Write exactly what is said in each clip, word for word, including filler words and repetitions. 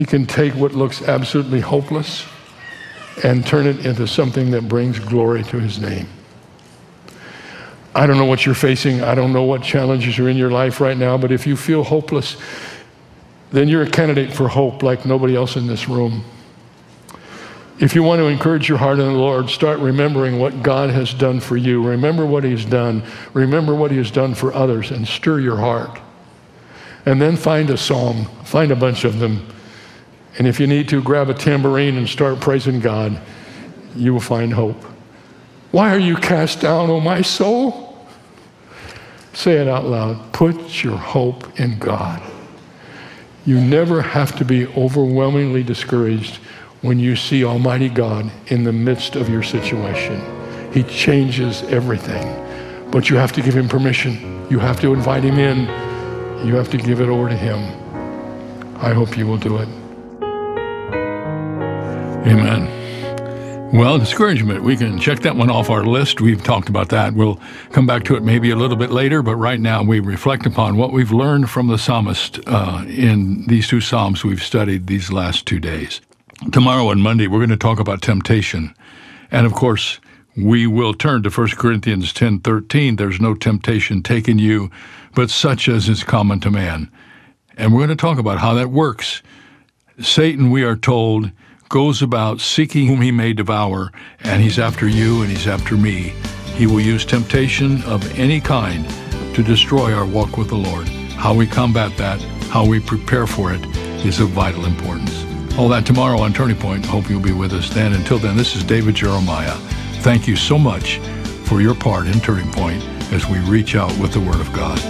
He can take what looks absolutely hopeless and turn it into something that brings glory to his name. I don't know what you're facing. I don't know what challenges are in your life right now, but if you feel hopeless, then you're a candidate for hope like nobody else in this room. If you want to encourage your heart in the Lord, start remembering what God has done for you. Remember what he's done. Remember what he has done for others, and stir your heart. And then find a psalm. Find a bunch of them. And if you need to, grab a tambourine and start praising God. You will find hope. Why are you cast down, O my soul? Say it out loud. Put your hope in God. You never have to be overwhelmingly discouraged when you see Almighty God in the midst of your situation. He changes everything. But you have to give him permission. You have to invite him in. You have to give it over to him. I hope you will do it. Amen. Well, discouragement, we can check that one off our list. We've talked about that. We'll come back to it maybe a little bit later, but right now we reflect upon what we've learned from the psalmist uh, in these two psalms we've studied these last two days. Tomorrow and Monday, we're going to talk about temptation. And of course, we will turn to First Corinthians ten thirteen. There's no temptation taken you, but such as is common to man. And we're going to talk about how that works. Satan, we are told, goes about seeking whom he may devour, and he's after you and he's after me. He will use temptation of any kind to destroy our walk with the Lord. How we combat that, how we prepare for it, is of vital importance. All that tomorrow on Turning Point. Hope you'll be with us then. Until then, this is David Jeremiah. Thank you so much for your part in Turning Point as we reach out with the Word of God.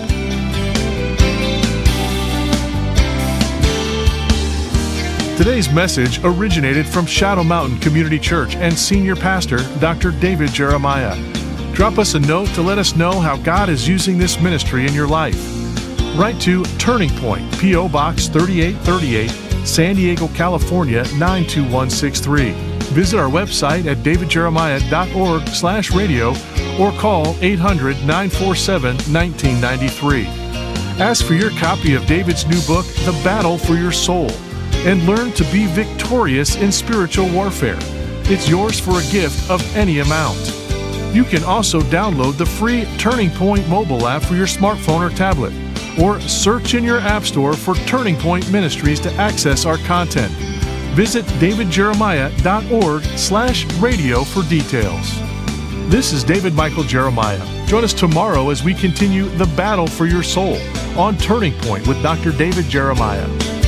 Today's message originated from Shadow Mountain Community Church and Senior Pastor Doctor David Jeremiah. Drop us a note to let us know how God is using this ministry in your life. Write to Turning Point, P O Box thirty-eight thirty-eight, San Diego, California nine two one six three. Visit our website at davidjeremiah.org slash radio or call eight hundred, nine four seven, one nine nine three. Ask for your copy of David's new book, The Battle for Your Soul, and learn to be victorious in spiritual warfare. It's yours for a gift of any amount. You can also download the free Turning Point mobile app for your smartphone or tablet, or search in your app store for Turning Point Ministries to access our content. Visit davidjeremiah.org slash radio for details. This is David Michael Jeremiah. Join us tomorrow as we continue the battle for your soul on Turning Point with Doctor David Jeremiah.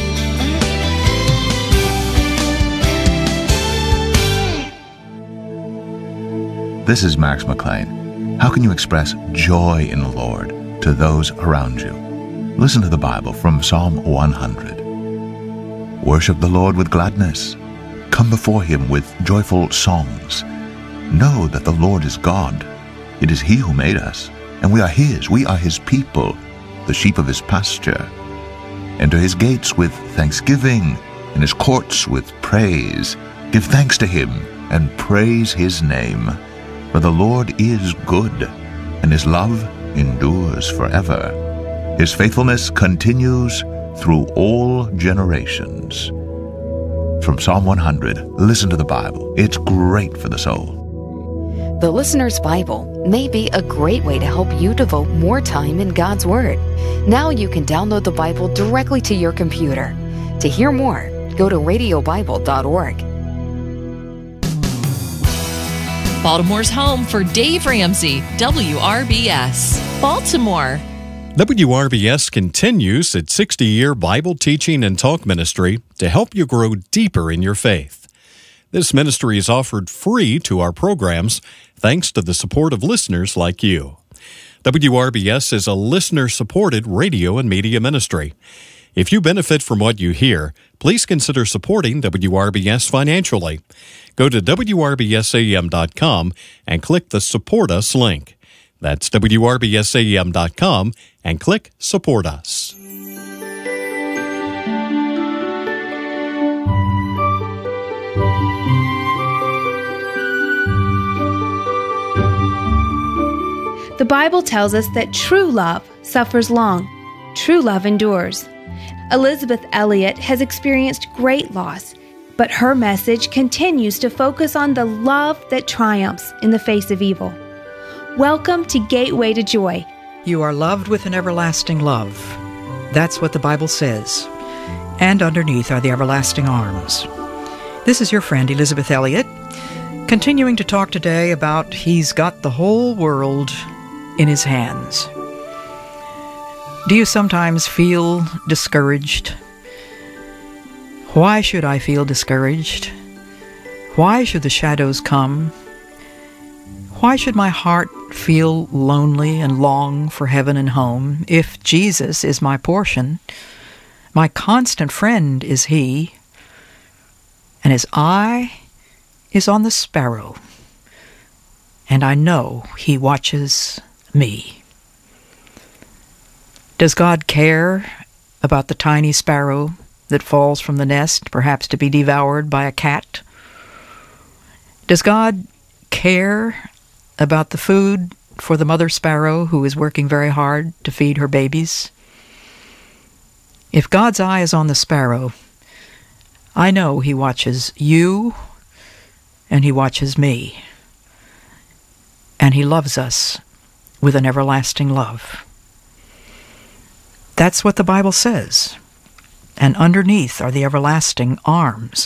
This is Max McLean. How can you express joy in the Lord to those around you? Listen to the Bible from Psalm one hundred. Worship the Lord with gladness. Come before him with joyful songs. Know that the Lord is God. It is he who made us, and we are his. We are his people, the sheep of his pasture. Enter his gates with thanksgiving, and his courts with praise. Give thanks to him, and praise his name. For the Lord is good, and his love endures forever. His faithfulness continues through all generations. From Psalm one hundred, listen to the Bible. It's great for the soul. The Listener's Bible may be a great way to help you devote more time in God's Word. Now you can download the Bible directly to your computer. To hear more, go to radio bible dot org. Baltimore's home for Dave Ramsey, W R B S. Baltimore. W R B S continues its sixty-year Bible teaching and talk ministry to help you grow deeper in your faith. This ministry is offered free to our programs thanks to the support of listeners like you. W R B S is a listener-supported radio and media ministry. If you benefit from what you hear, please consider supporting W R B S financially. Go to W R B S A M dot com and click the Support Us link. That's W R B S A M dot com and click Support Us. The Bible tells us that true love suffers long. True love endures. Elizabeth Elliot has experienced great loss, but her message continues to focus on the love that triumphs in the face of evil. Welcome to Gateway to Joy. You are loved with an everlasting love. That's what the Bible says. And underneath are the everlasting arms. This is your friend Elizabeth Elliot, continuing to talk today about He's got the whole world in His hands. Do you sometimes feel discouraged? Why should I feel discouraged? Why should the shadows come? Why should my heart feel lonely and long for heaven and home if Jesus is my portion? My constant friend is He, and His eye is on the sparrow, and I know He watches me. Does God care about the tiny sparrow that falls from the nest, perhaps to be devoured by a cat? Does God care about the food for the mother sparrow who is working very hard to feed her babies? If God's eye is on the sparrow, I know He watches you and He watches me, and He loves us with an everlasting love. That's what the Bible says. And underneath are the everlasting arms.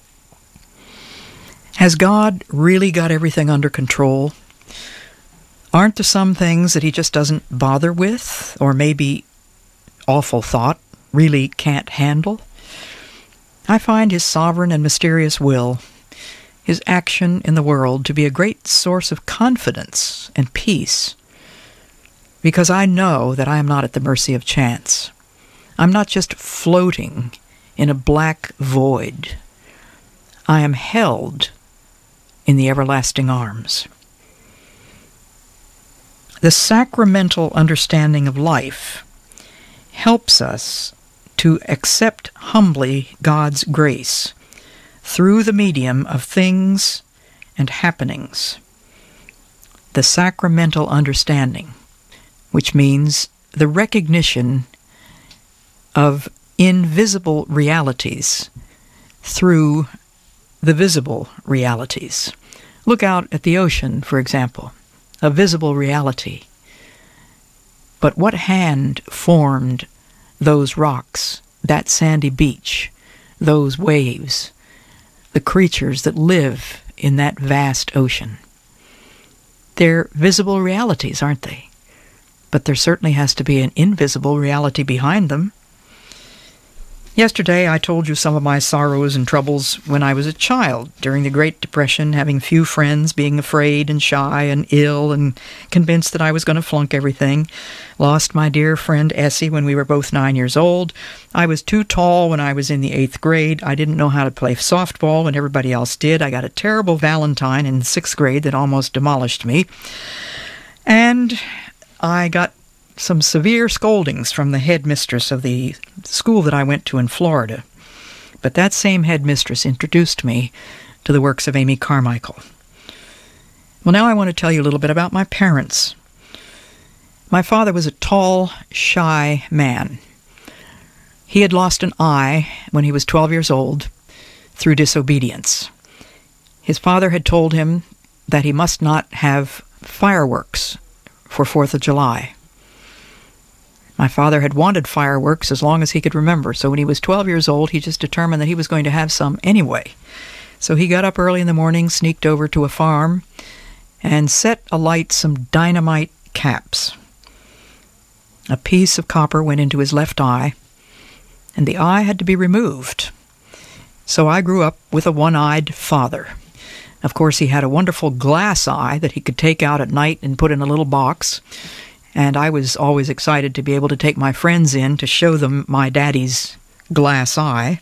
Has God really got everything under control? Aren't there some things that He just doesn't bother with, or maybe, awful thought, really can't handle? I find His sovereign and mysterious will, His action in the world, to be a great source of confidence and peace, because I know that I am not at the mercy of chance. I'm not just floating in a black void. I am held in the everlasting arms. The sacramental understanding of life helps us to accept humbly God's grace through the medium of things and happenings. The sacramental understanding, which means the recognition of invisible realities through the visible realities. Look out at the ocean, for example, a visible reality. But what hand formed those rocks, that sandy beach, those waves, the creatures that live in that vast ocean? They're visible realities, aren't they? But there certainly has to be an invisible reality behind them. Yesterday I told you some of my sorrows and troubles when I was a child, during the Great Depression, having few friends, being afraid and shy and ill and convinced that I was going to flunk everything. Lost my dear friend Essie when we were both nine years old. I was too tall when I was in the eighth grade. I didn't know how to play softball when everybody else did. I got a terrible Valentine in sixth grade that almost demolished me. And I got some severe scoldings from the headmistress of the school that I went to in Florida. But that same headmistress introduced me to the works of Amy Carmichael. Well, now I want to tell you a little bit about my parents. My father was a tall, shy man. He had lost an eye when he was twelve years old through disobedience. His father had told him that he must not have fireworks for Fourth of July. My father had wanted fireworks as long as he could remember, so when he was twelve years old, he just determined that he was going to have some anyway. So he got up early in the morning, sneaked over to a farm, and set alight some dynamite caps. A piece of copper went into his left eye, and the eye had to be removed. So I grew up with a one-eyed father. Of course, he had a wonderful glass eye that he could take out at night and put in a little box. And I was always excited to be able to take my friends in to show them my daddy's glass eye.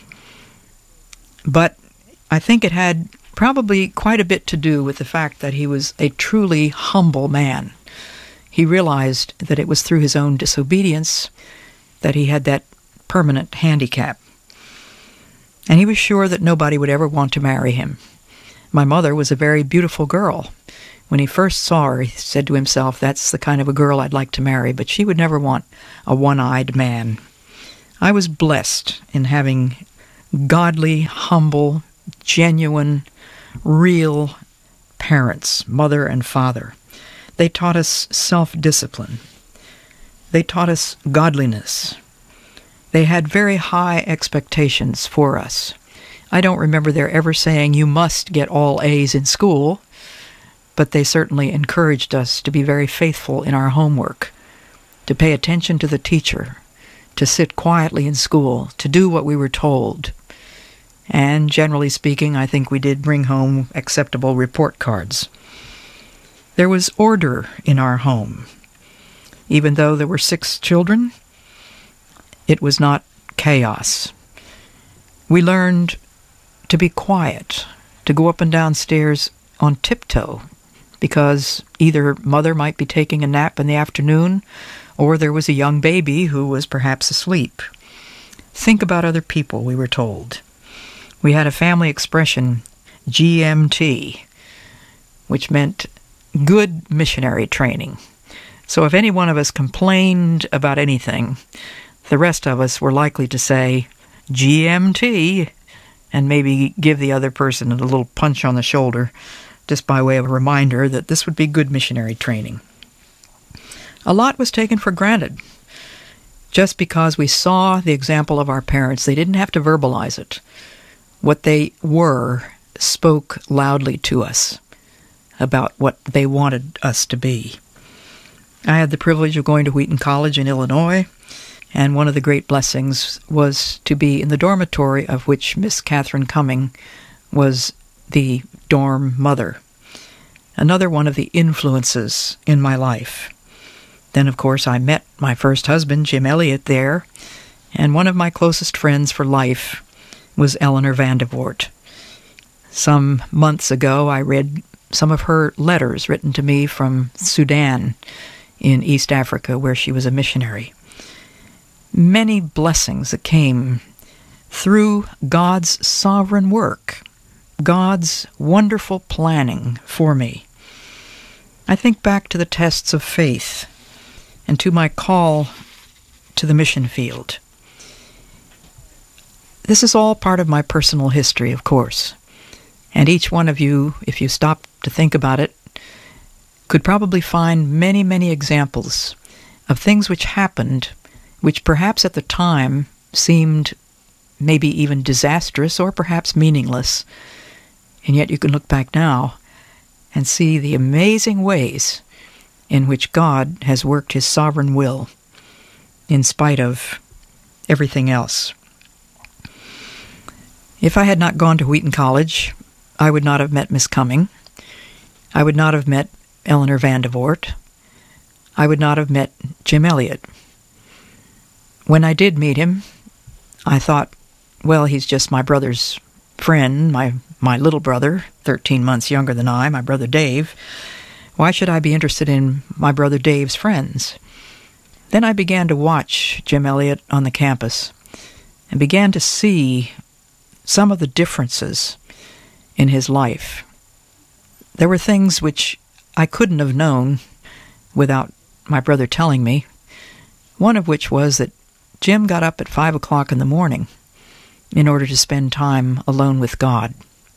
But I think it had probably quite a bit to do with the fact that he was a truly humble man. He realized that it was through his own disobedience that he had that permanent handicap. And he was sure that nobody would ever want to marry him. My mother was a very beautiful girl. When he first saw her, he said to himself, that's the kind of a girl I'd like to marry, but she would never want a one-eyed man. I was blessed in having godly, humble, genuine, real parents, mother and father. They taught us self-discipline. They taught us godliness. They had very high expectations for us. I don't remember their ever saying, you must get all A's in school, but they certainly encouraged us to be very faithful in our homework, to pay attention to the teacher, to sit quietly in school, to do what we were told. And generally speaking, I think we did bring home acceptable report cards. There was order in our home. Even though there were six children, it was not chaos. We learned to be quiet, to go up and down stairs on tiptoe, because either mother might be taking a nap in the afternoon, or there was a young baby who was perhaps asleep. Think about other people, we were told. We had a family expression, G M T, which meant good missionary training. So if any one of us complained about anything, the rest of us were likely to say, G M T, and maybe give the other person a little punch on the shoulder, just by way of a reminder that this would be good missionary training. A lot was taken for granted. Just because we saw the example of our parents, they didn't have to verbalize it. What they were spoke loudly to us about what they wanted us to be. I had the privilege of going to Wheaton College in Illinois, and one of the great blessings was to be in the dormitory of which Miss Catherine Cumming was the dorm mother. Another one of the influences in my life. Then, of course, I met my first husband, Jim Elliot, there, and one of my closest friends for life was Eleanor Vandevoort. Some months ago, I read some of her letters written to me from Sudan in East Africa, where she was a missionary. Many blessings that came through God's sovereign work, God's wonderful planning for me. I think back to the tests of faith and to my call to the mission field. This is all part of my personal history, of course, and each one of you, if you stop to think about it, could probably find many, many examples of things which happened, which perhaps at the time seemed maybe even disastrous or perhaps meaningless, and yet you can look back now and see the amazing ways in which God has worked his sovereign will in spite of everything else. If I had not gone to Wheaton College, I would not have met Miss Cumming. I would not have met Eleanor Vandevoort. I would not have met Jim Elliot. When I did meet him, I thought, well, he's just my brother's friend, my, my little brother, thirteen months younger than I, my brother Dave. Why should I be interested in my brother Dave's friends? Then I began to watch Jim Elliot on the campus and began to see some of the differences in his life. There were things which I couldn't have known without my brother telling me, one of which was that Jim got up at five o'clock in the morning in order to spend time alone with God.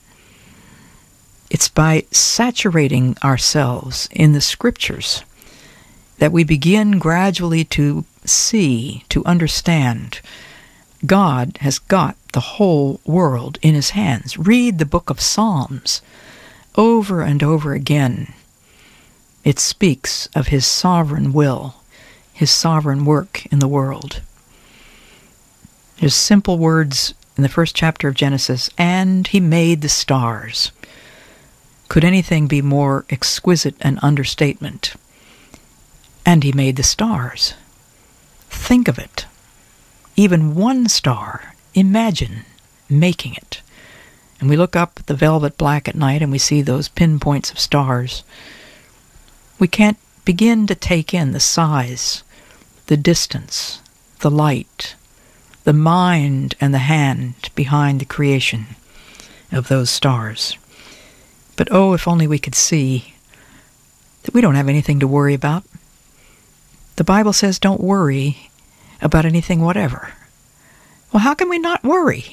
It's by saturating ourselves in the Scriptures that we begin gradually to see, to understand, God has got the whole world in his hands. Read the book of Psalms over and over again. It speaks of his sovereign will, his sovereign work in the world. There's simple words in the first chapter of Genesis, and he made the stars. Could anything be more exquisite an understatement? And he made the stars. Think of it. Even one star. Imagine making it. And we look up at the velvet black at night and we see those pinpoints of stars. We can't begin to take in the size, the distance, the light, the mind and the hand behind the creation of those stars. But oh, if only we could see that we don't have anything to worry about. The Bible says don't worry about anything whatever. Well, how can we not worry?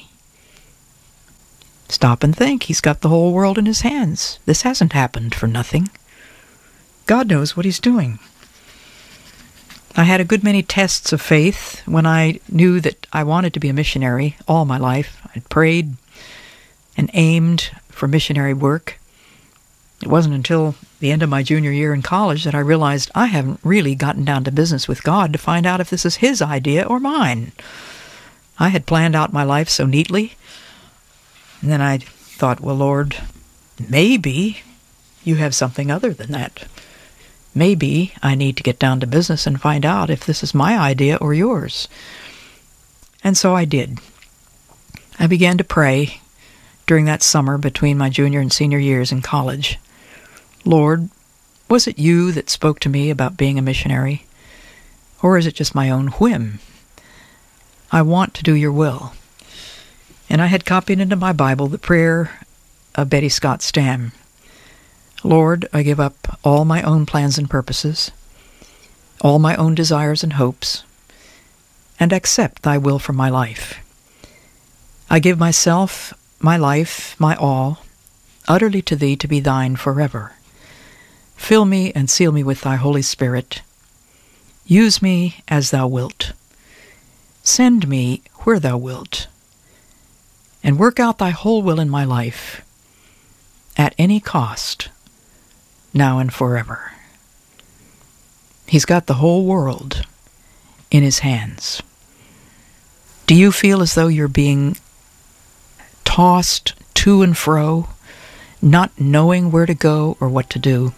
Stop and think. He's got the whole world in his hands. This hasn't happened for nothing. God knows what he's doing. I had a good many tests of faith when I knew that I wanted to be a missionary all my life. I'd prayed and aimed for missionary work. It wasn't until the end of my junior year in college that I realized I haven't really gotten down to business with God to find out if this is his idea or mine. I had planned out my life so neatly, and then I thought, well, Lord, maybe you have something other than that. Maybe I need to get down to business and find out if this is my idea or yours. And so I did. I began to pray during that summer between my junior and senior years in college. Lord, was it you that spoke to me about being a missionary? Or is it just my own whim? I want to do your will. And I had copied into my Bible the prayer of Betty Scott Stam. Lord, I give up all my own plans and purposes, all my own desires and hopes, and accept thy will for my life. I give myself, my life, my all, utterly to thee to be thine forever. Fill me and seal me with thy Holy Spirit. Use me as thou wilt. Send me where thou wilt. And work out thy whole will in my life, at any cost, now and forever. He's got the whole world in his hands. Do you feel as though you're being tossed to and fro, not knowing where to go or what to do?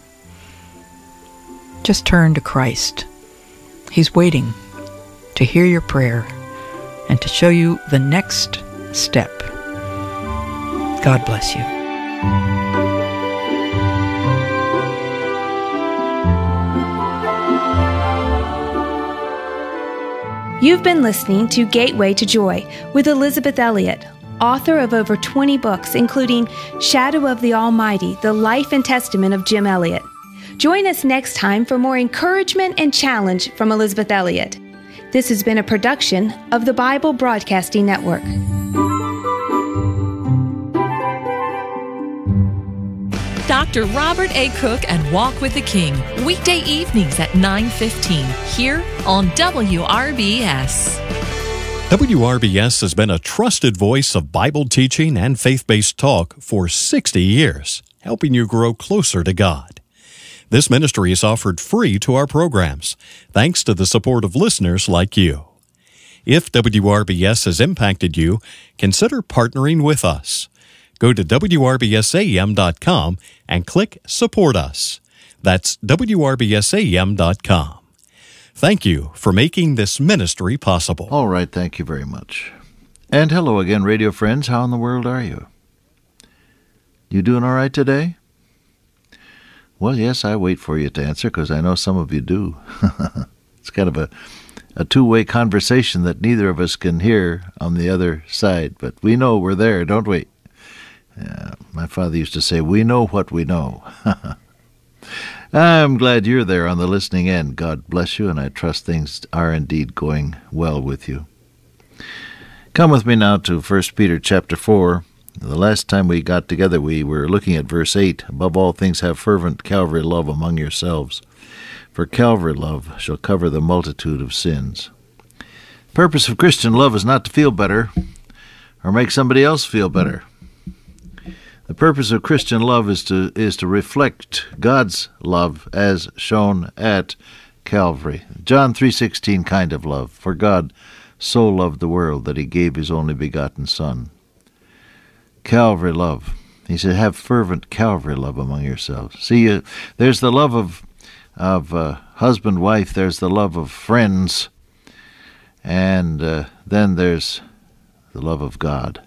Just turn to Christ. He's waiting to hear your prayer and to show you the next step. God bless you. You've been listening to Gateway to Joy with Elizabeth Elliot, author of over twenty books, including Shadow of the Almighty, The Life and Testament of Jim Elliot. Join us next time for more encouragement and challenge from Elizabeth Elliot. This has been a production of the Bible Broadcasting Network. Doctor Robert A. Cook and Walk with the King, weekday evenings at nine fifteen, here on W R B S. W R B S has been a trusted voice of Bible teaching and faith-based talk for sixty years, helping you grow closer to God. This ministry is offered free to our programs, thanks to the support of listeners like you. If W R B S has impacted you, consider partnering with us. Go to W R B S A M dot com and click Support Us. That's W R B S A M dot com. Thank you for making this ministry possible. All right, thank you very much. And hello again, radio friends. How in the world are you? You doing all right today? Well, yes, I wait for you to answer because I know some of you do. It's kind of a, a two-way conversation that neither of us can hear on the other side, but we know we're there, don't we? Yeah, my father used to say, we know what we know. I'm glad you're there on the listening end. God bless you, and I trust things are indeed going well with you. Come with me now to First Peter chapter four. The last time we got together, we were looking at verse eight. Above all things, have fervent Calvary love among yourselves, for Calvary love shall cover the multitude of sins. The purpose of Christian love is not to feel better or make somebody else feel better. The purpose of Christian love is to is to reflect God's love as shown at Calvary. John three sixteen kind of love. For God so loved the world that he gave his only begotten Son. Calvary love. He said, have fervent Calvary love among yourselves. See, uh, there's the love of, of uh, husband, wife. There's the love of friends. And uh, then there's the love of God.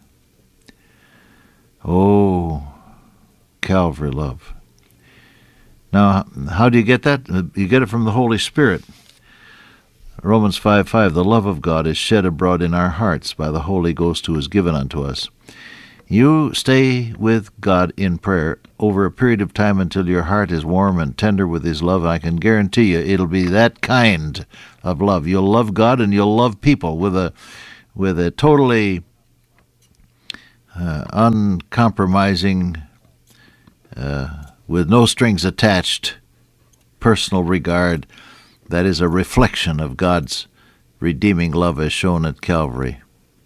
Oh, Calvary love. Now, how do you get that? You get it from the Holy Spirit. Romans five five, the love of God is shed abroad in our hearts by the Holy Ghost who is given unto us. You stay with God in prayer over a period of time until your heart is warm and tender with his love. I can guarantee you it'll be that kind of love. You'll love God and you'll love people with a with a totally uh, uncompromising, uh, with no strings attached, personal regard that is a reflection of God's redeeming love as shown at Calvary.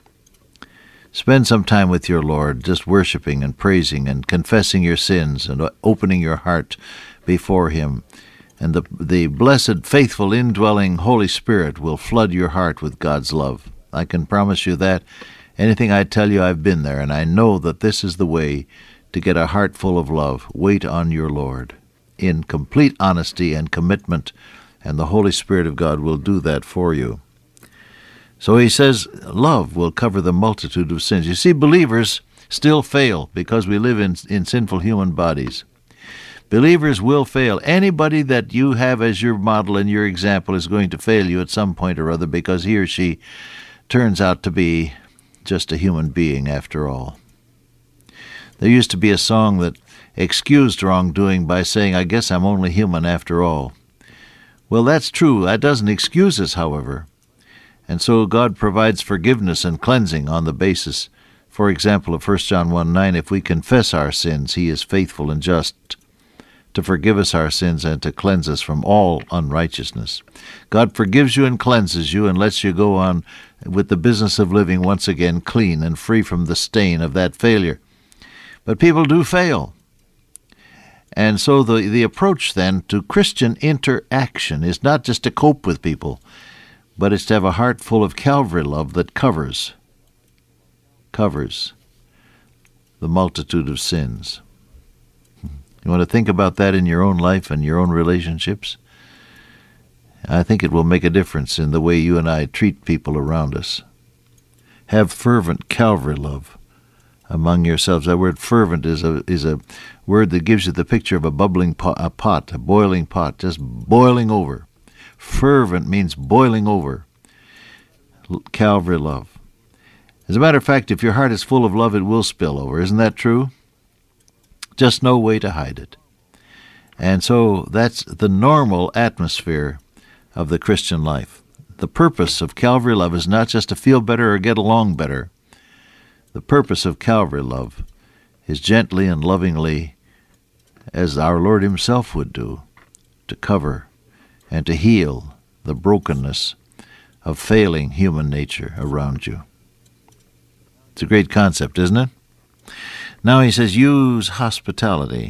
Spend some time with your Lord, just worshiping and praising and confessing your sins and opening your heart before Him. And the, the blessed, faithful, indwelling Holy Spirit will flood your heart with God's love. I can promise you that. Anything I tell you, I've been there, and I know that this is the way to get a heart full of love. Wait on your Lord in complete honesty and commitment, and the Holy Spirit of God will do that for you. So he says, love will cover the multitude of sins. You see, believers still fail because we live in, in sinful human bodies. Believers will fail. Anybody that you have as your model and your example is going to fail you at some point or other because he or she turns out to be just a human being after all. There used to be a song that excused wrongdoing by saying, I guess I'm only human after all. Well, that's true. That doesn't excuse us, however. And so God provides forgiveness and cleansing on the basis, for example, of First John one nine, if we confess our sins, He is faithful and just to forgive us our sins and to cleanse us from all unrighteousness. God forgives you and cleanses you and lets you go on with the business of living once again clean and free from the stain of that failure. But people do fail. And so the, the approach then to Christian interaction is not just to cope with people, but it's to have a heart full of Calvary love that covers, covers the multitude of sins. You want to think about that in your own life and your own relationships? I think it will make a difference in the way you and I treat people around us. Have fervent Calvary love among yourselves. That word fervent is a is a word that gives you the picture of a bubbling pot, a pot, a boiling pot, just boiling over. Fervent means boiling over. Calvary love. As a matter of fact, if your heart is full of love, it will spill over. Isn't that true? Just no way to hide it. And so that's the normal atmosphere of the Christian life. The purpose of Calvary love is not just to feel better or get along better. The purpose of Calvary love is gently and lovingly, as our Lord Himself would do, to cover and to heal the brokenness of failing human nature around you. It's a great concept, isn't it? Now he says, use hospitality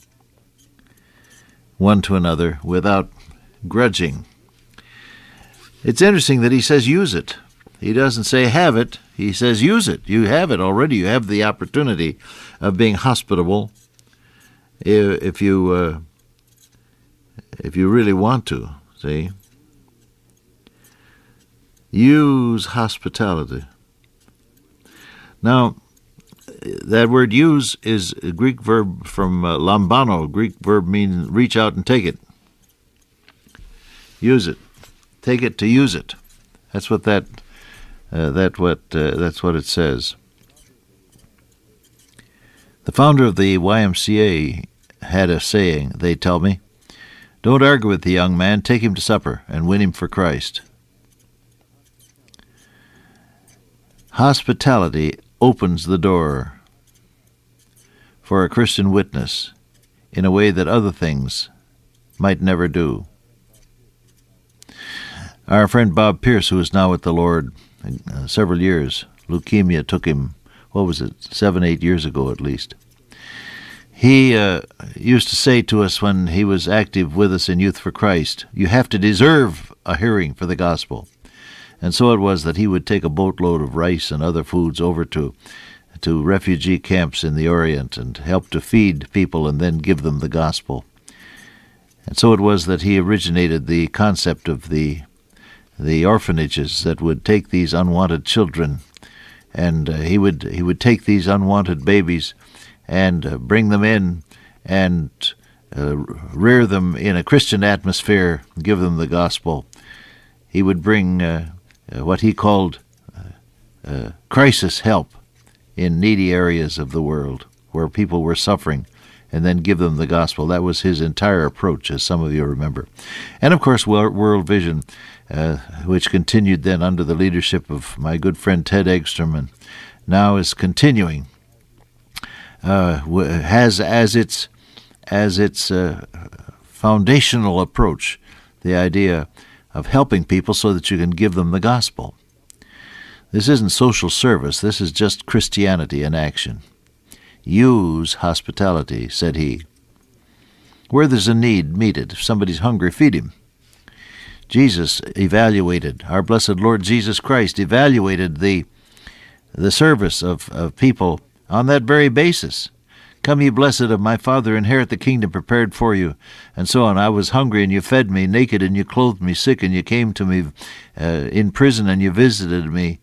one to another without grudging. It's interesting that he says use it. He doesn't say have it. He says use it. You have it already. You have the opportunity of being hospitable if you uh, if you really want to. See? Use hospitality. Now, that word use is a Greek verb from uh, lambano. Greek verb means reach out and take it. Use it. Take it to use it. That's what that uh, that what uh, that's what it says. The founder of the Y M C A had a saying, they tell me, don't argue with the young man, take him to supper and win him for Christ. Hospitality opens the door for a Christian witness in a way that other things might never do. Our friend Bob Pierce, who is now with the Lord uh, several years, leukemia took him, what was it, seven, eight years ago at least. He uh, used to say to us when he was active with us in Youth for Christ, you have to deserve a hearing for the gospel. And so it was that he would take a boatload of rice and other foods over to to refugee camps in the Orient and help to feed people and then give them the gospel. And so it was that he originated the concept of the the orphanages that would take these unwanted children, and uh, he would he would take these unwanted babies and uh, bring them in and uh, rear them in a Christian atmosphere, give them the gospel. He would bring uh, uh, what he called uh, uh, crisis help in needy areas of the world where people were suffering, and then give them the gospel. That was his entire approach, as some of you remember. And, of course, World Vision uh, which continued then under the leadership of my good friend Ted Eggstrom, and now is continuing, uh, has as its as its uh, foundational approach the idea of helping people so that you can give them the gospel. This isn't social service. This is just Christianity in action. Use hospitality, said he. Where there's a need, meet it. If somebody's hungry, feed him. Jesus evaluated, our blessed Lord Jesus Christ evaluated the the service of, of people on that very basis. Come, ye blessed of my Father, inherit the kingdom prepared for you, and so on. I was hungry, and you fed me, naked, and you clothed me, sick, and you came to me, uh, in prison, and you visited me.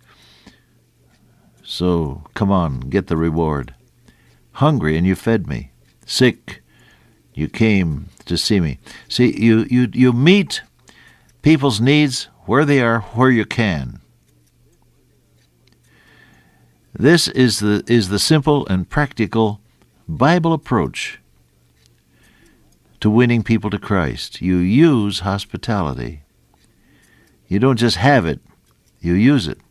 So, come on, get the reward. Hungry, and you fed me. Sick, you came to see me. See, you, you, you meet people's needs where they are, where you can. This is the is the simple and practical Bible approach to winning people to Christ. You use hospitality. You don't just have it, you use it.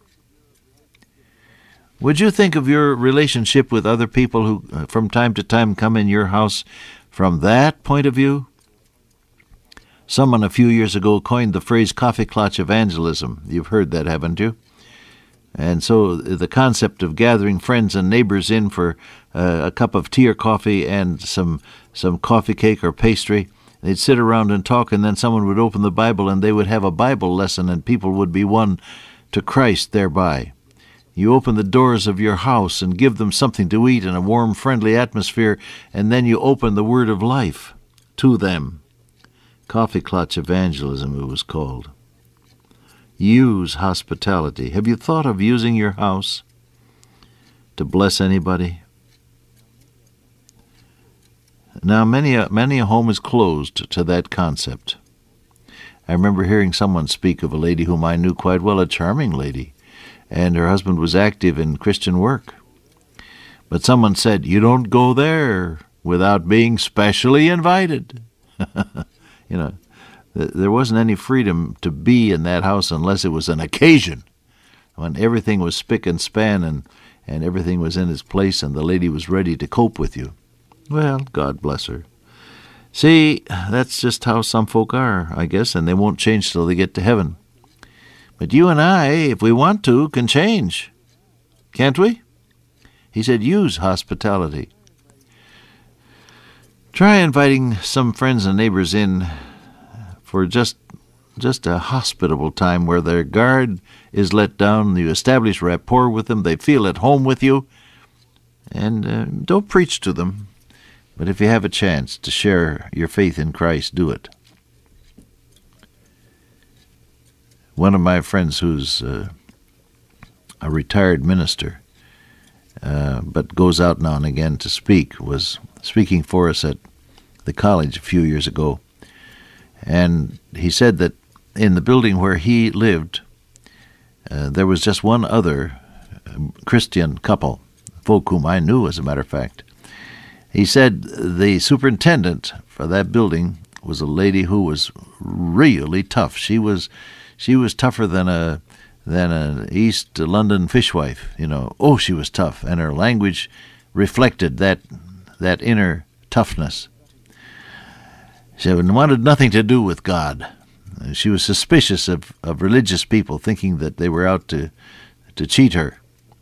Would you think of your relationship with other people who uh, from time to time come in your house from that point of view? Someone a few years ago coined the phrase coffee clutch evangelism. You've heard that, haven't you? And so the concept of gathering friends and neighbors in for uh, a cup of tea or coffee and some some coffee cake or pastry, they'd sit around and talk, and then someone would open the Bible and they would have a Bible lesson, and people would be won to Christ thereby. You open the doors of your house and give them something to eat in a warm, friendly atmosphere, and then you open the word of life to them. Coffee clutch evangelism, it was called. Use hospitality. Have you thought of using your house to bless anybody? Now, many a, many a home is closed to that concept. I remember hearing someone speak of a lady whom I knew quite well, a charming lady, and her husband was active in Christian work. But someone said, you don't go there without being specially invited. You know, there wasn't any freedom to be in that house unless it was an occasion, when everything was spick and span and, and everything was in its place and the lady was ready to cope with you. Well, God bless her. See, that's just how some folk are, I guess, and they won't change till they get to heaven. But you and I, if we want to, can change. Can't we? He said, use hospitality. Try inviting some friends and neighbors in for just just a hospitable time where their guard is let down, you establish rapport with them, they feel at home with you, and uh, don't preach to them. But if you have a chance to share your faith in Christ, do it. One of my friends who's uh, a retired minister, uh, but goes out now and again to speak, was speaking for us at the college a few years ago. And he said that in the building where he lived, uh, there was just one other Christian couple, folk whom I knew, as a matter of fact. He said the superintendent for that building was a lady who was really tough. She was she was tougher than a than an East London fishwife, you know. Oh, she was tough, and her language reflected that that inner toughness. She wanted nothing to do with God. She was suspicious of, of religious people, thinking that they were out to to cheat her.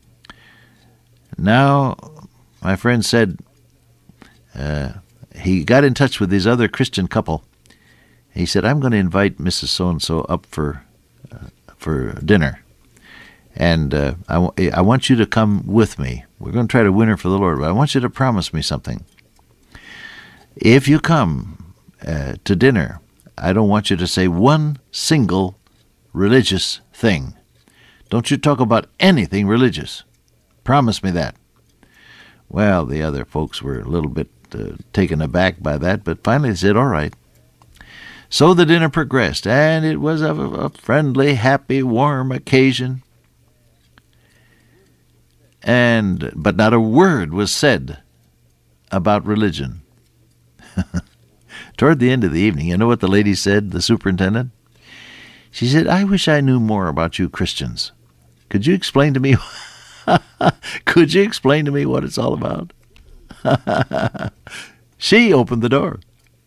Now, my friend said uh, he got in touch with this other Christian couple. He said, I'm going to invite Missus So-and-so up for uh, for dinner. And uh, I, w- I want you to come with me. We're going to try to win her for the Lord, but I want you to promise me something. If you come uh, to dinner, I don't want you to say one single religious thing. Don't you talk about anything religious. Promise me that. Well, the other folks were a little bit uh, taken aback by that, but finally they said, all right. So the dinner progressed, and it was a, a friendly, happy, warm occasion. And but not a word was said about religion. Toward the end of the evening, you know what the lady said, the superintendent? She said, I wish I knew more about you Christians. Could you explain to me? Could you explain to me what it's all about? She opened the door.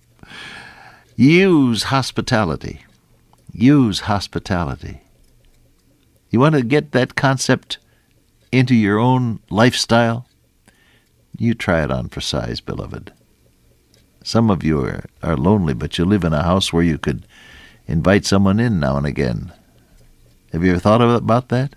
Use hospitality. Use hospitality. You want to get that concept into your own lifestyle? You try it on for size, beloved. Some of you are, are lonely, but you live in a house where you could invite someone in now and again. Have you ever thought about that?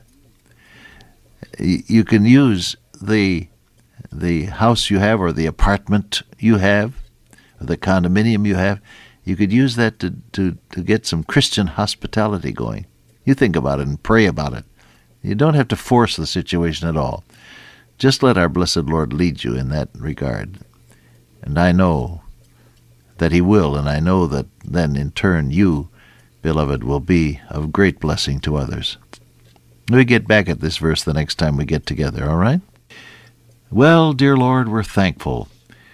You can use the the house you have, or the apartment you have, or the condominium you have. You could use that to, to, to get some Christian hospitality going. You think about it and pray about it. You don't have to force the situation at all. Just let our blessed Lord lead you in that regard. And I know that He will, and I know that then in turn you, beloved, will be of great blessing to others. We get back at this verse the next time we get together, all right? Well, dear Lord, we're thankful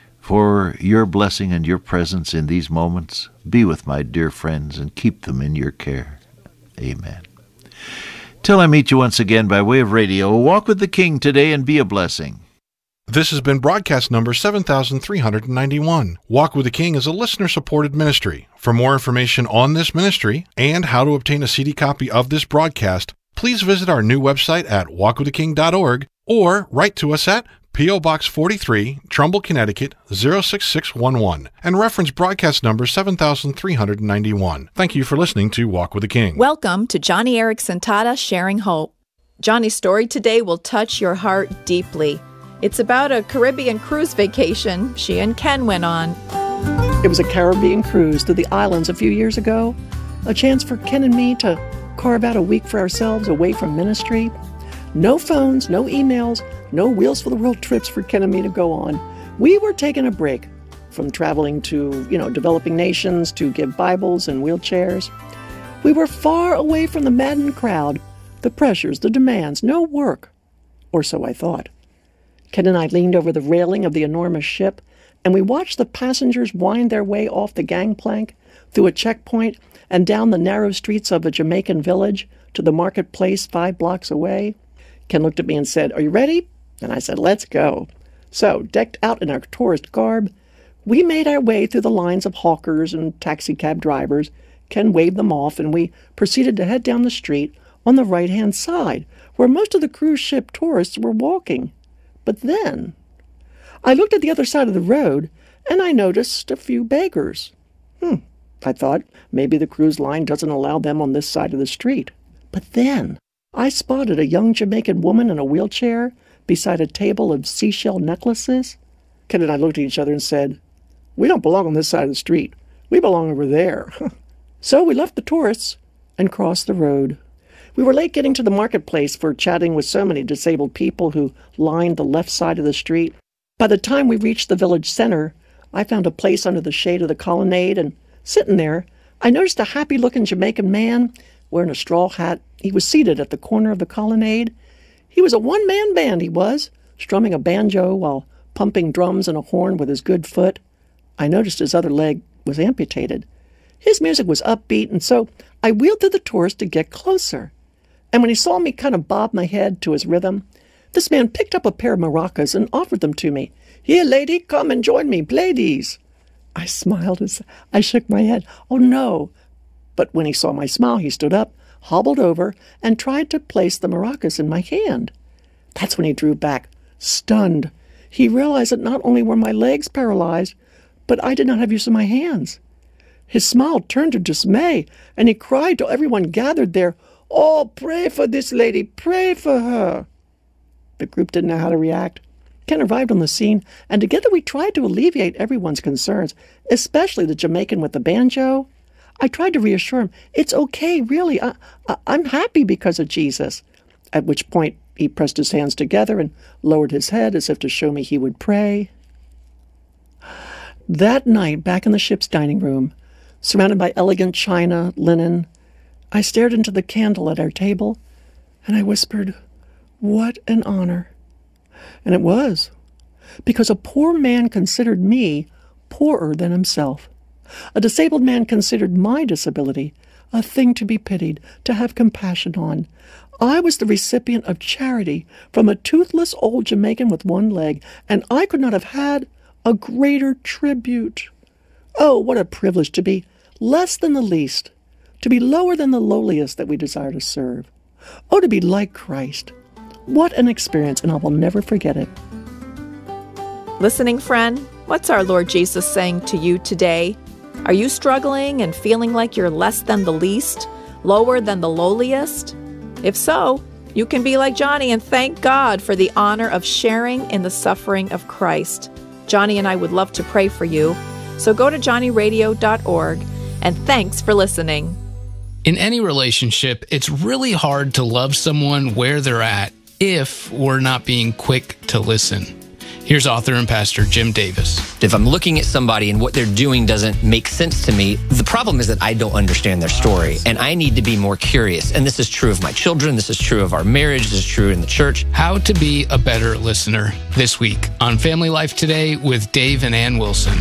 for your blessing and your presence in these moments. Be with my dear friends and keep them in your care. Amen. Till I meet you once again by way of radio, walk with the King today and be a blessing. This has been broadcast number seven thousand three hundred ninety-one. Walk with the King is a listener-supported ministry. For more information on this ministry and how to obtain a C D copy of this broadcast, please visit our new website at walk with the king dot org or write to us at P O. Box forty-three, Trumbull, Connecticut, zero six six one one, and reference broadcast number seven thousand three hundred ninety-one. Thank you for listening to Walk with the King. Welcome to Johnny Erickson Tata Sharing Hope. Johnny's story today will touch your heart deeply. It's about a Caribbean cruise vacation she and Ken went on. It was a Caribbean cruise to the islands a few years ago, a chance for Ken and me to carve out a week for ourselves away from ministry. No phones, no emails, no Wheels for the World trips for Ken and me to go on. We were taking a break from traveling to, you know, developing nations to give Bibles and wheelchairs. We were far away from the maddened crowd, the pressures, the demands, no work. Or so I thought. Ken and I leaned over the railing of the enormous ship, and we watched the passengers wind their way off the gangplank, through a checkpoint, and down the narrow streets of a Jamaican village to the marketplace five blocks away. Ken looked at me and said, "Are you ready?" And I said, "Let's go." So, decked out in our tourist garb, we made our way through the lines of hawkers and taxicab drivers. Ken waved them off, and we proceeded to head down the street on the right-hand side, where most of the cruise ship tourists were walking. But then, I looked at the other side of the road, and I noticed a few beggars. Hmm, I thought, maybe the cruise line doesn't allow them on this side of the street. But then, I spotted a young Jamaican woman in a wheelchair beside a table of seashell necklaces. Ken and I looked at each other and said, "We don't belong on this side of the street. We belong over there." So we left the tourists and crossed the road. We were late getting to the marketplace for chatting with so many disabled people who lined the left side of the street. By the time we reached the village center, I found a place under the shade of the colonnade, and sitting there, I noticed a happy-looking Jamaican man wearing a straw hat. He was seated at the corner of the colonnade. He was a one-man band, he was, strumming a banjo while pumping drums and a horn with his good foot. I noticed his other leg was amputated. His music was upbeat, and so I wheeled through the tourists to get closer. And when he saw me kind of bob my head to his rhythm, this man picked up a pair of maracas and offered them to me. "Here, lady, come and join me. Play these." I smiled as I shook my head. "Oh, no." But when he saw my smile, he stood up, hobbled over, and tried to place the maracas in my hand. That's when he drew back, stunned. He realized that not only were my legs paralyzed, but I did not have use of my hands. His smile turned to dismay, and he cried to everyone gathered there, "Oh, pray for this lady, pray for her." The group didn't know how to react. Ken arrived on the scene, and together we tried to alleviate everyone's concerns, especially the Jamaican with the banjo. I tried to reassure him, "It's okay, really. I, I, I'm happy because of Jesus." At which point he pressed his hands together and lowered his head as if to show me he would pray. That night, back in the ship's dining room, surrounded by elegant china, linen, I stared into the candle at our table, and I whispered, "What an honor." And it was, because a poor man considered me poorer than himself. A disabled man considered my disability a thing to be pitied, to have compassion on. I was the recipient of charity from a toothless old Jamaican with one leg, and I could not have had a greater tribute. Oh, what a privilege to be less than the least, to be lower than the lowliest that we desire to serve. Oh, to be like Christ. What an experience, and I will never forget it. Listening friend, what's our Lord Jesus saying to you today? Are you struggling and feeling like you're less than the least, lower than the lowliest? If so, you can be like Johnny and thank God for the honor of sharing in the suffering of Christ. Johnny and I would love to pray for you, so go to johnny radio dot org, and thanks for listening. In any relationship, it's really hard to love someone where they're at if we're not being quick to listen. Here's author and pastor Jim Davis. If I'm looking at somebody and what they're doing doesn't make sense to me, the problem is that I don't understand their story, and I need to be more curious. And this is true of my children, this is true of our marriage, this is true in the church. How to be a better listener this week on Family Life Today with Dave and Ann Wilson.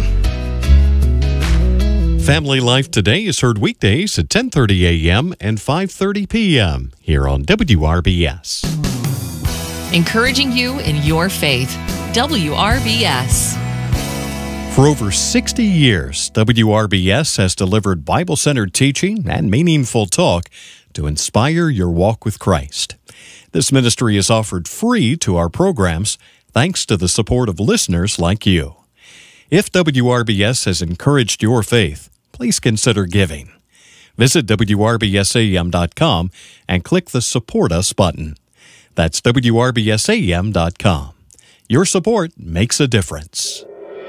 Family Life Today is heard weekdays at ten thirty a.m. and five thirty p.m. here on W R B S. Encouraging you in your faith. W R B S. For over sixty years, W R B S has delivered Bible-centered teaching and meaningful talk to inspire your walk with Christ. This ministry is offered free to our programs thanks to the support of listeners like you. If W R B S has encouraged your faith, please consider giving. Visit W R B S A M dot com and click the Support Us button. That's W R B S A M dot com. Your support makes a difference.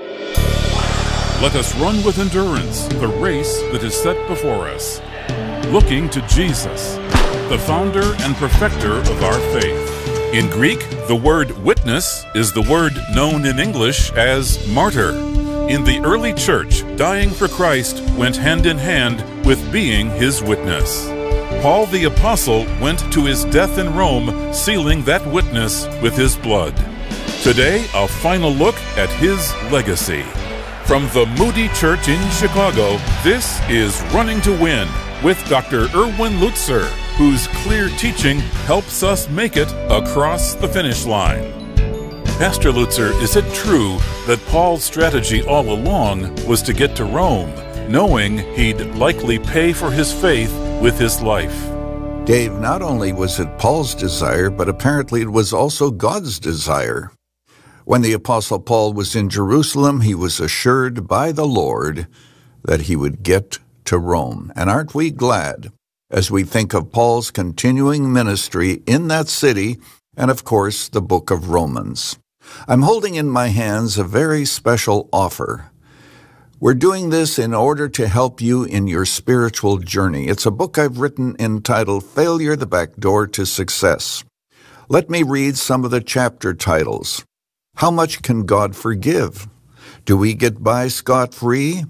Let us run with endurance the race that is set before us, looking to Jesus, the founder and perfecter of our faith. In Greek, the word witness is the word known in English as martyr. In the early church, dying for Christ went hand in hand with being his witness. Paul the Apostle went to his death in Rome, sealing that witness with his blood. Today, a final look at his legacy. From the Moody Church in Chicago, this is Running to Win with Doctor Erwin Lutzer, whose clear teaching helps us make it across the finish line. Pastor Lutzer, is it true that Paul's strategy all along was to get to Rome, knowing he'd likely pay for his faith with his life? Dave, not only was it Paul's desire, but apparently it was also God's desire. When the Apostle Paul was in Jerusalem, he was assured by the Lord that he would get to Rome. And aren't we glad as we think of Paul's continuing ministry in that city and, of course, the book of Romans? I'm holding in my hands a very special offer. We're doing this in order to help you in your spiritual journey. It's a book I've written entitled Failure, the Back Door to Success. Let me read some of the chapter titles. How much can God forgive? Do we get by scot-free?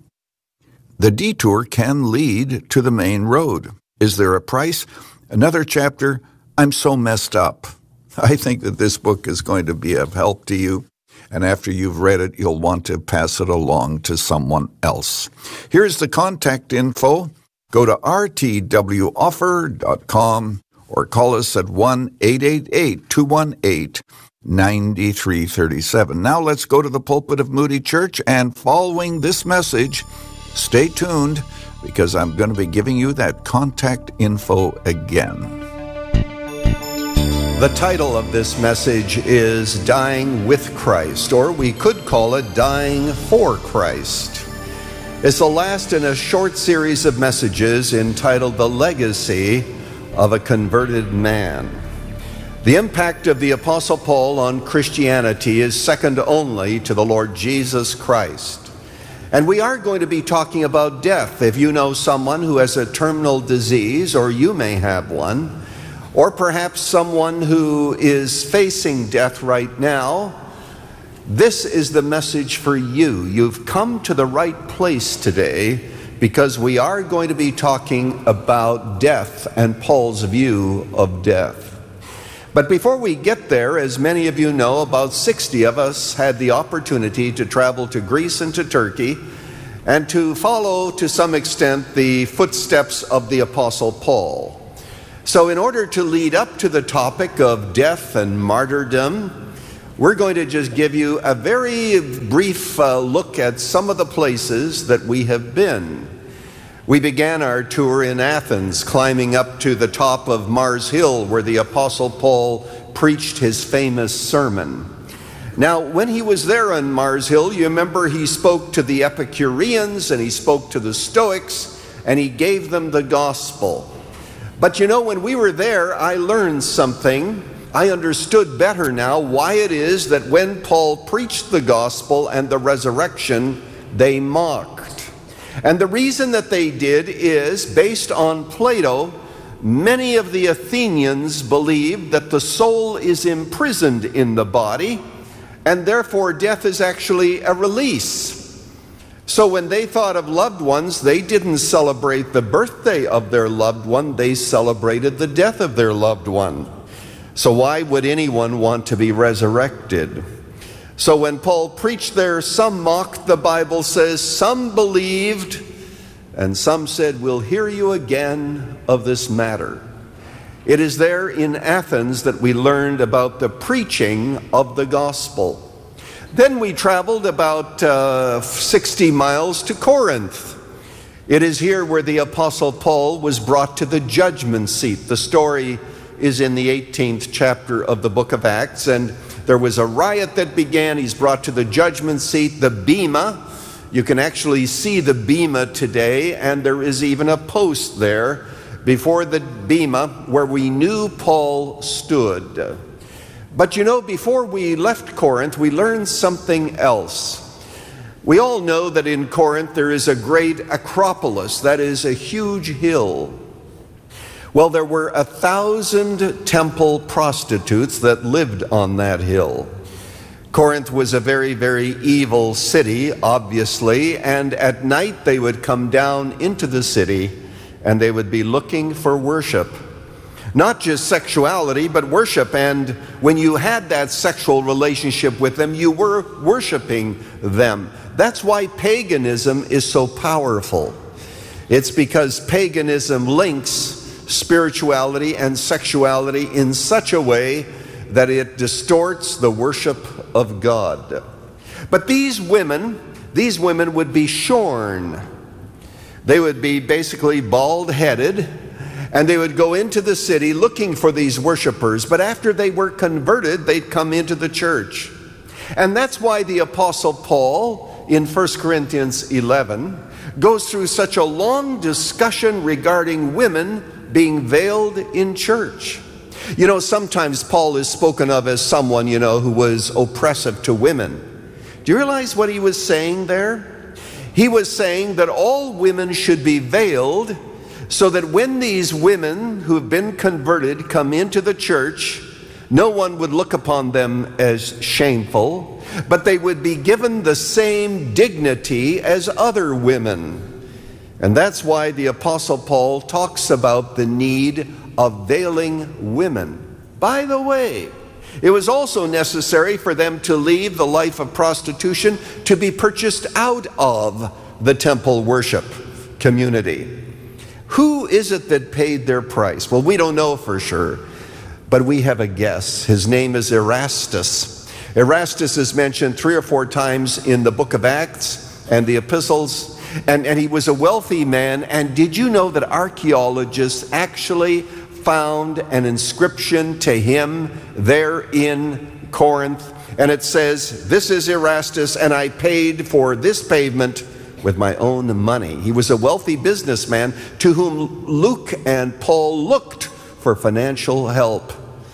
The detour can lead to the main road. Is there a price? Another chapter, I'm so messed up. I think that this book is going to be of help to you, and after you've read it, you'll want to pass it along to someone else. Here's the contact info. Go to r t w offer dot com or call us at one eight eight eight, two one eight, nine three three seven. Now let's go to the pulpit of Moody Church, and following this message, stay tuned because I'm going to be giving you that contact info again. The title of this message is Dying with Christ, or we could call it Dying for Christ. It's the last in a short series of messages entitled The Legacy of a Converted Man. The impact of the Apostle Paul on Christianity is second only to the Lord Jesus Christ. And we are going to be talking about death. If you know someone who has a terminal disease, or you may have one, or perhaps someone who is facing death right now, this is the message for you. You've come to the right place today because we are going to be talking about death and Paul's view of death. But before we get there, as many of you know, about sixty of us had the opportunity to travel to Greece and to Turkey and to follow to some extent the footsteps of the Apostle Paul. So in order to lead up to the topic of death and martyrdom, we're going to just give you a very brief uh, look at some of the places that we have been. We began our tour in Athens, climbing up to the top of Mars Hill where the Apostle Paul preached his famous sermon. Now, when he was there on Mars Hill, you remember he spoke to the Epicureans and he spoke to the Stoics and he gave them the gospel. But you know, when we were there, I learned something. I understood better now why it is that when Paul preached the gospel and the resurrection, they mocked. And the reason that they did is, based on Plato, many of the Athenians believed that the soul is imprisoned in the body, and therefore death is actually a release. So when they thought of loved ones, they didn't celebrate the birthday of their loved one, they celebrated the death of their loved one. So why would anyone want to be resurrected? So when Paul preached there, some mocked, the Bible says, some believed, and some said, we'll hear you again of this matter. It is there in Athens that we learned about the preaching of the gospel. Then we traveled about uh, sixty miles to Corinth. It is here where the Apostle Paul was brought to the judgment seat. The story is in the eighteenth chapter of the book of Acts, and there was a riot that began. He's brought to the judgment seat, the bema. You can actually see the bema today, and there is even a post there before the bema where we knew Paul stood. But you know, before we left Corinth, we learned something else. We all know that in Corinth there is a great Acropolis, that is a huge hill. Well, there were a thousand temple prostitutes that lived on that hill. Corinth was a very, very evil city, obviously, and at night they would come down into the city and they would be looking for worship. Not just sexuality, but worship. And when you had that sexual relationship with them, you were worshiping them. That's why paganism is so powerful. It's because paganism links spirituality and sexuality in such a way that it distorts the worship of God. But these women, these women would be shorn. They would be basically bald-headed, and they would go into the city looking for these worshipers. But after they were converted, they'd come into the church. And that's why the Apostle Paul, in First Corinthians eleven, goes through such a long discussion regarding women being veiled in church. You know, sometimes Paul is spoken of as someone, you know, who was oppressive to women. Do you realize what he was saying there? He was saying that all women should be veiled so that when these women who have been converted come into the church, no one would look upon them as shameful, but they would be given the same dignity as other women. And that's why the Apostle Paul talks about the need of veiling women. By the way, it was also necessary for them to leave the life of prostitution to be purchased out of the temple worship community. Who is it that paid their price? Well, we don't know for sure, but we have a guess. His name is Erastus. Erastus is mentioned three or four times in the book of Acts and the epistles, and, and he was a wealthy man. And did you know that archaeologists actually found an inscription to him there in Corinth? And it says, "This is Erastus, and I paid for this pavement with my own money." He was a wealthy businessman to whom Luke and Paul looked for financial help.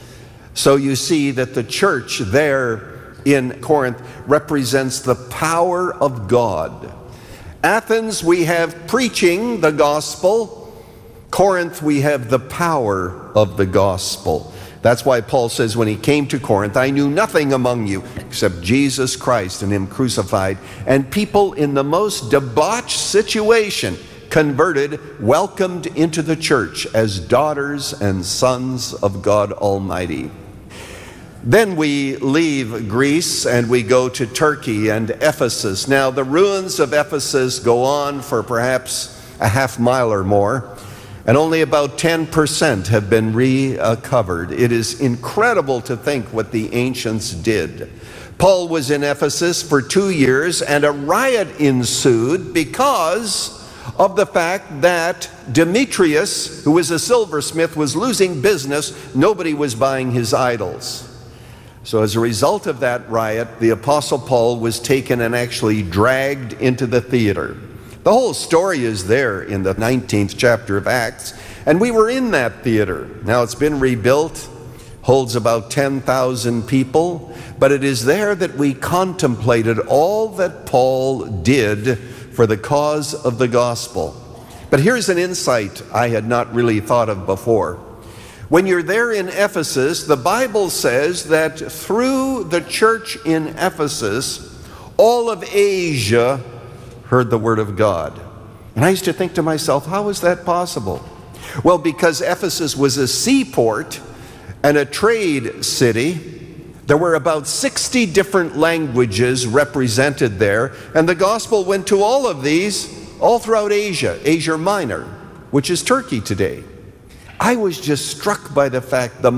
So you see that the church there in Corinth represents the power of God. Athens, we have preaching the gospel. Corinth, we have the power of the gospel. That's why Paul says when he came to Corinth, "I knew nothing among you except Jesus Christ and him crucified." And people in the most debauched situation, converted, welcomed into the church as daughters and sons of God Almighty. Then we leave Greece and we go to Turkey and Ephesus. Now, the ruins of Ephesus go on for perhaps a half mile or more, and only about ten percent have been recovered. It is incredible to think what the ancients did. Paul was in Ephesus for two years, and a riot ensued because of the fact that Demetrius, who was a silversmith, was losing business. Nobody was buying his idols. So as a result of that riot, the Apostle Paul was taken and actually dragged into the theater. The whole story is there in the nineteenth chapter of Acts, and we were in that theater. Now it's been rebuilt, holds about ten thousand people, but it is there that we contemplated all that Paul did for the cause of the gospel. But here's an insight I had not really thought of before. When you're there in Ephesus, the Bible says that through the church in Ephesus, all of Asia heard the word of God. And I used to think to myself, how is that possible? Well, because Ephesus was a seaport and a trade city, there were about sixty different languages represented there, and the gospel went to all of these all throughout Asia, Asia Minor, which is Turkey today. I was just struck by the fact, the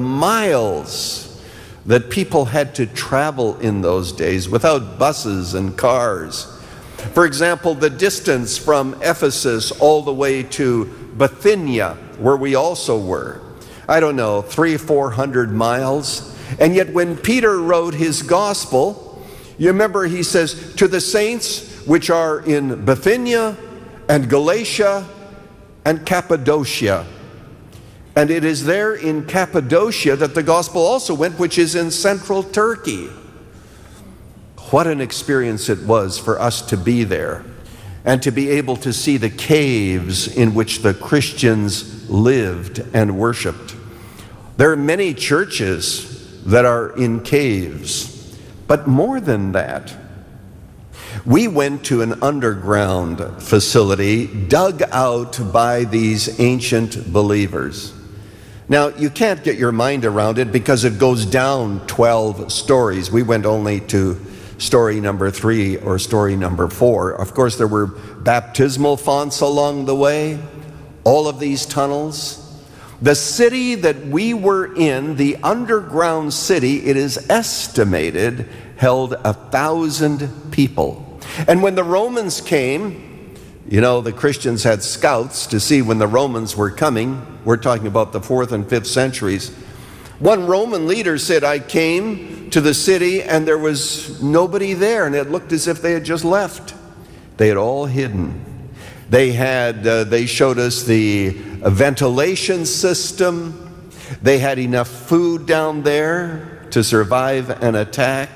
miles that people had to travel in those days without buses and cars. For example, the distance from Ephesus all the way to Bithynia, where we also were, I don't know, three, four hundred miles. And yet when Peter wrote his gospel, you remember he says, to the saints which are in Bithynia and Galatia and Cappadocia. And it is there in Cappadocia that the gospel also went, which is in central Turkey. What an experience it was for us to be there and to be able to see the caves in which the Christians lived and worshiped. There are many churches that are in caves, but more than that, we went to an underground facility dug out by these ancient believers. Now, you can't get your mind around it because it goes down twelve stories. We went only to story number three or story number four. Of course, there were baptismal fonts along the way, all of these tunnels. The city that we were in, the underground city, it is estimated, held a thousand people. And when the Romans came, you know, the Christians had scouts to see when the Romans were coming. We're talking about the fourth and fifth centuries. One Roman leader said, I came to the city and there was nobody there, and it looked as if they had just left. They had all hidden. They had, uh, they showed us the ventilation system. They had enough food down there to survive an attack.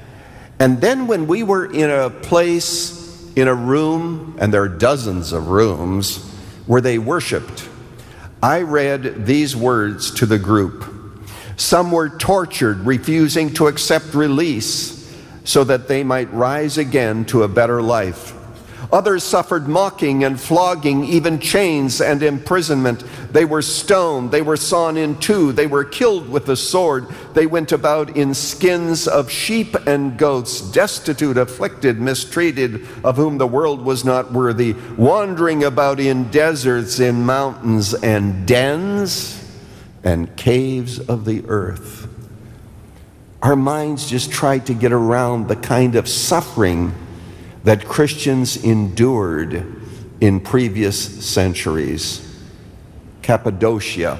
And then when we were in a place, in a room, and there are dozens of rooms, where they worshiped, I read these words to the group. Some were tortured, refusing to accept release so that they might rise again to a better life. Others suffered mocking and flogging, even chains and imprisonment. They were stoned, they were sawn in two, they were killed with the sword. They went about in skins of sheep and goats, destitute, afflicted, mistreated, of whom the world was not worthy, wandering about in deserts, in mountains, and dens and caves of the earth. Our minds just tried to get around the kind of suffering that Christians endured in previous centuries. Cappadocia.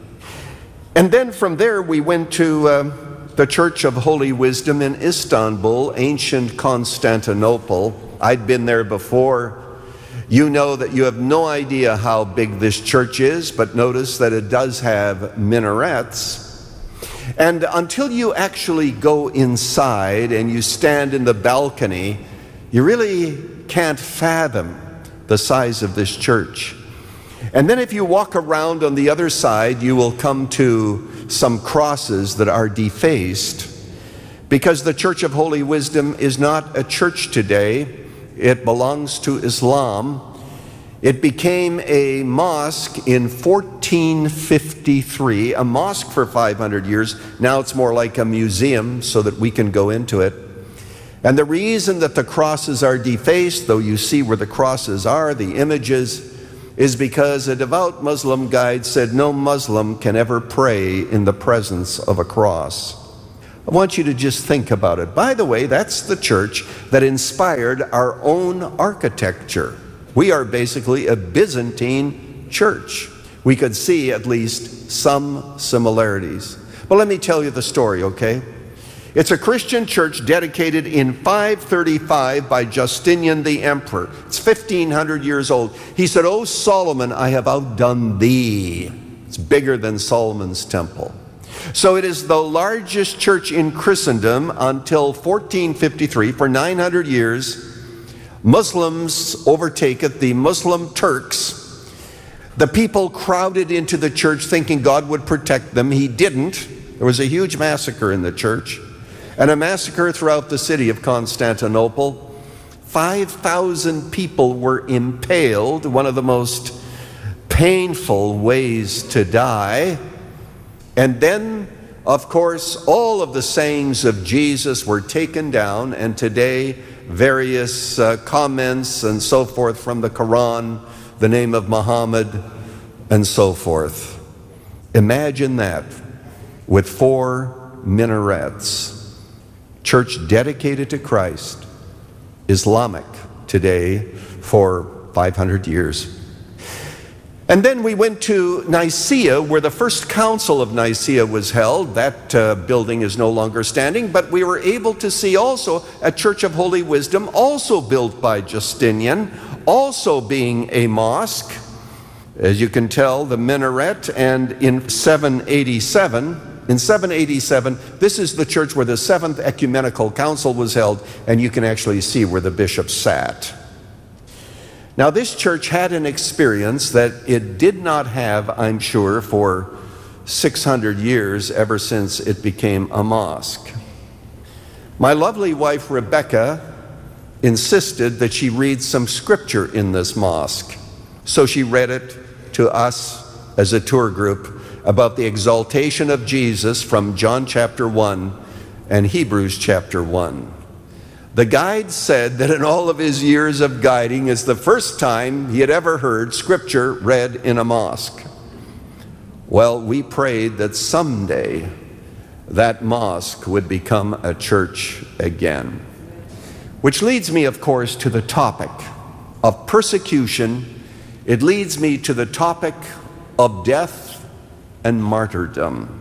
And then from there we went to uh, the Church of Holy Wisdom in Istanbul, ancient Constantinople. I'd been there before. You know that you have no idea how big this church is, but notice that it does have minarets. And until you actually go inside and you stand in the balcony, you really can't fathom the size of this church. And then if you walk around on the other side, you will come to some crosses that are defaced, because the Church of Holy Wisdom is not a church today. It belongs to Islam. It became a mosque in fourteen fifty-three, a mosque for five hundred years. Now it's more like a museum so that we can go into it. And the reason that the crosses are defaced, though you see where the crosses are, the images, is because a devout Muslim guide said no Muslim can ever pray in the presence of a cross. I want you to just think about it. By the way, that's the church that inspired our own architecture. We are basically a Byzantine church. We could see at least some similarities. But let me tell you the story, okay? It's a Christian church dedicated in five thirty-five by Justinian the Emperor. It's fifteen hundred years old. He said, "O Solomon, I have outdone thee." It's bigger than Solomon's temple. So it is the largest church in Christendom until fourteen fifty-three. For nine hundred years, Muslims overtake it, the Muslim Turks. The people crowded into the church thinking God would protect them. He didn't. There was a huge massacre in the church, and a massacre throughout the city of Constantinople. five thousand people were impaled, one of the most painful ways to die. And then, of course, all of the sayings of Jesus were taken down, and today various uh, comments and so forth from the Quran, the name of Muhammad, and so forth. Imagine that, with four minarets. Church dedicated to Christ, Islamic today for five hundred years. And then we went to Nicaea, where the first council of Nicaea was held. That uh, building is no longer standing, but we were able to see also a Church of Holy Wisdom, also built by Justinian, also being a mosque. As you can tell, the minaret, and in seven eighty-seven, in seven eighty-seven, this is the church where the Seventh Ecumenical Council was held, and you can actually see where the bishop sat. Now, this church had an experience that it did not have, I'm sure, for six hundred years, ever since it became a mosque. My lovely wife, Rebecca, insisted that she read some scripture in this mosque. So she read it to us as a tour group about the exaltation of Jesus from John chapter one and Hebrews chapter one. The guide said that in all of his years of guiding, it's the first time he had ever heard scripture read in a mosque. Well, we prayed that someday that mosque would become a church again. Which leads me, of course, to the topic of persecution. It leads me to the topic of death and martyrdom.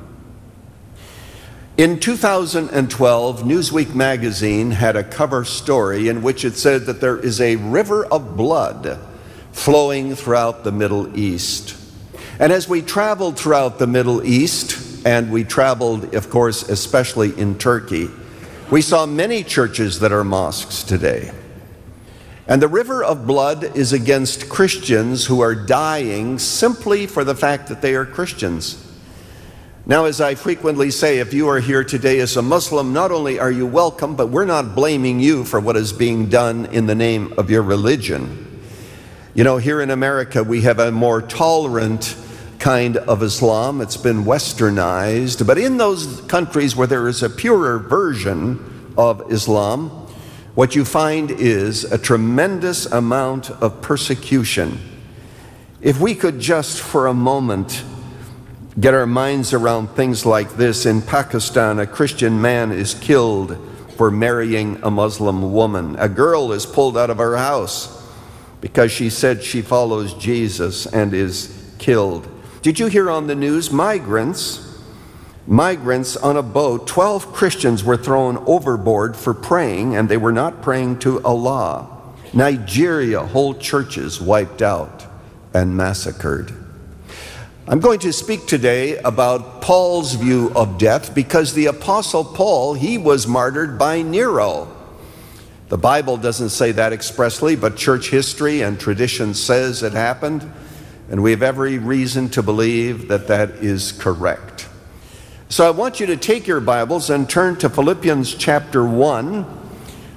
In two thousand twelve, Newsweek magazine had a cover story in which it said that there is a river of blood flowing throughout the Middle East. And as we traveled throughout the Middle East, and we traveled, of course, especially in Turkey, we saw many churches that are mosques today. And the river of blood is against Christians who are dying simply for the fact that they are Christians. Now, as I frequently say, if you are here today as a Muslim, not only are you welcome, but we're not blaming you for what is being done in the name of your religion. You know, here in America, we have a more tolerant kind of Islam. It's been westernized. But in those countries where there is a purer version of Islam, what you find is a tremendous amount of persecution. If we could just for a moment get our minds around things like this. In Pakistan, a Christian man is killed for marrying a Muslim woman. A girl is pulled out of her house because she said she follows Jesus and is killed. Did you hear on the news, migrants, migrants on a boat, twelve Christians were thrown overboard for praying, and they were not praying to Allah. Nigeria, whole churches wiped out and massacred. I'm going to speak today about Paul's view of death, because the Apostle Paul, he was martyred by Nero. The Bible doesn't say that expressly, but church history and tradition says it happened, and we have every reason to believe that that is correct. So I want you to take your Bibles and turn to Philippians chapter one.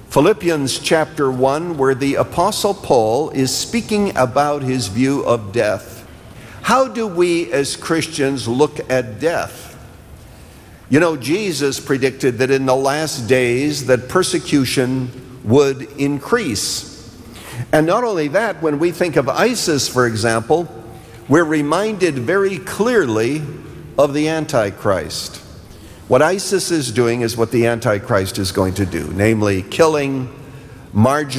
Philippians chapter one, where the Apostle Paul is speaking about his view of death. How do we as Christians look at death? You know, Jesus predicted that in the last days that persecution would increase. And not only that, when we think of ISIS, for example, we're reminded very clearly of the Antichrist. What ISIS is doing is what the Antichrist is going to do, namely killing, marginalizing,